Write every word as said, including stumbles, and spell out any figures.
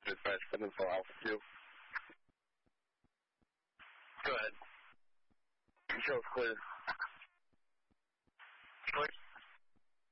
Dispatch seven for Alpha two. Go ahead. Show's clear. Clear.